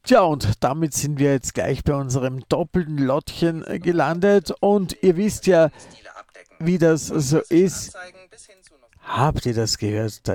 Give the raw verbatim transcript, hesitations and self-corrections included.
Tja, und damit sind wir jetzt gleich bei unserem doppelten Lottchen äh, gelandet. Und ihr wisst ja, wie das so ist. Habt ihr das gehört?